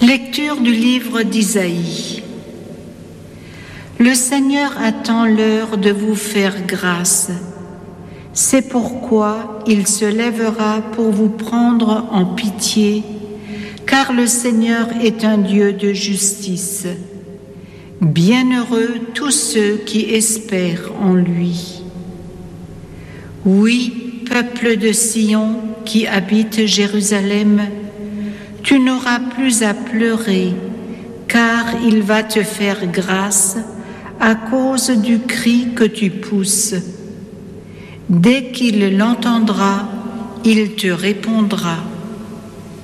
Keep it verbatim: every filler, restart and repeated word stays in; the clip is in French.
Lecture du livre d'Isaïe. Le Seigneur attend l'heure de vous faire grâce. C'est pourquoi il se lèvera pour vous prendre en pitié, car le Seigneur est un Dieu de justice. Bienheureux tous ceux qui espèrent en lui. Oui, peuple de Sion qui habite Jérusalem, tu n'auras plus à pleurer, car il va te faire grâce à cause du cri que tu pousses. Dès qu'il l'entendra, il te répondra.